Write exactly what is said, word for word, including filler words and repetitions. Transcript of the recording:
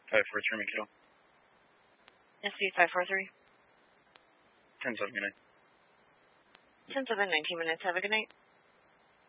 five four three, Mikito. S B five four three. ten seven, good night. ten seven, nineteen minutes. Have a good night.